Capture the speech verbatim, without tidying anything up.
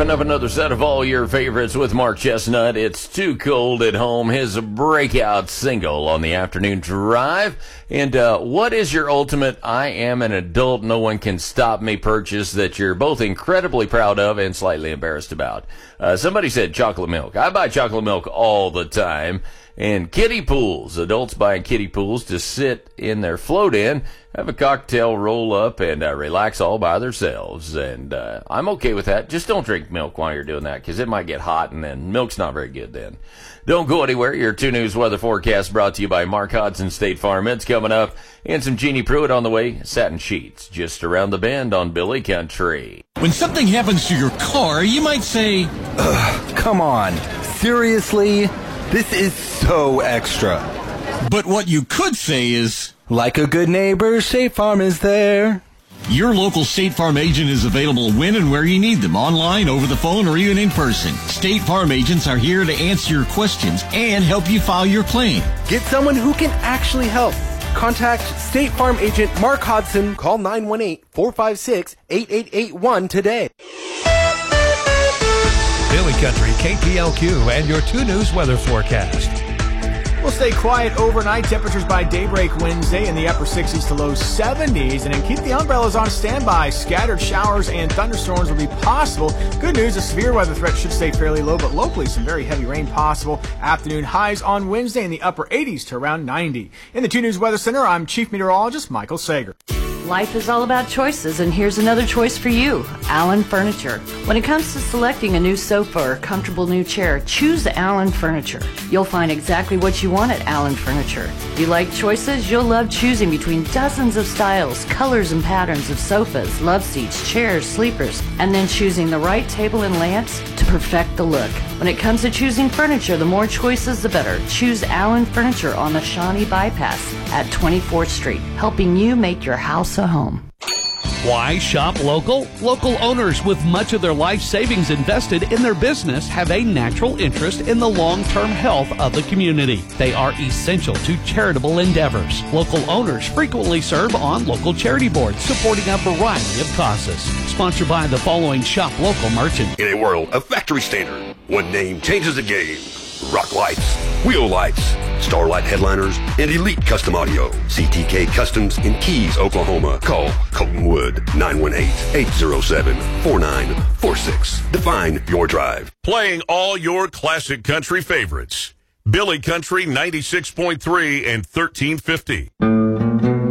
wrapping up another set of all your favorites with Mark Chestnut. It's Too Cold at Home, his breakout single on the afternoon drive. And uh, what is your ultimate I am an adult, no one can stop me purchase that you're both incredibly proud of and slightly embarrassed about? Uh, somebody said chocolate milk. I buy chocolate milk all the time. And kiddie pools. Adults buying kiddie pools to sit in their float in, have a cocktail, roll up, and uh, relax all by themselves. And uh, I'm okay with that. Just don't drink milk while you're doing that, because it might get hot, and then milk's not very good then. Don't go anywhere. Your two News weather forecast brought to you by Mark Hodson State Farm. It's coming up, and some Jeannie Pruitt on the way. Satin sheets just around the bend on Billy Country. When something happens to your car, you might say, ugh, come on. Seriously? This is so extra. But what you could say is, like a good neighbor, State Farm is there. Your local State Farm agent is available when and where you need them, online, over the phone, or even in person. State Farm agents are here to answer your questions and help you file your claim. Get someone who can actually help. Contact State Farm agent Mark Hodson. Call nine one eight, four five six, eight eight eight one today. Billy Country, K P L Q, and your two News weather forecast. We'll stay quiet overnight. Temperatures by daybreak Wednesday in the upper sixties to low seventies. And then keep the umbrellas on standby. Scattered showers and thunderstorms will be possible. Good news, a severe weather threat should stay fairly low, but locally some very heavy rain possible. Afternoon highs on Wednesday in the upper eighties to around ninety. In the two News Weather Center, I'm Chief Meteorologist Michael Sager. Life is all about choices, and here's another choice for you, Allen Furniture. When it comes to selecting a new sofa or comfortable new chair, choose Allen Furniture. You'll find exactly what you want at Allen Furniture. If you like choices, you'll love choosing between dozens of styles, colors, and patterns of sofas, love seats, chairs, sleepers, and then choosing the right table and lamps to perfect the look. When it comes to choosing furniture, the more choices, the better. Choose Allen Furniture on the Shawnee Bypass at twenty-fourth Street, helping you make your house a home. Why shop local? Local owners with much of their life savings invested in their business have a natural interest in the long-term health of the community. They are essential to charitable endeavors. Local owners frequently serve on local charity boards supporting a variety of causes. Sponsored by the following shop local merchants. In a world of factory standard, one name changes the game. Rock Lights, Wheel Lights, Starlight Headliners, and Elite Custom Audio. C T K Customs in Keys, Oklahoma. Call Colton Wood, nine one eight, eight zero seven, four nine four six. Define your drive. Playing all your classic country favorites. Billy Country ninety-six point three and thirteen fifty.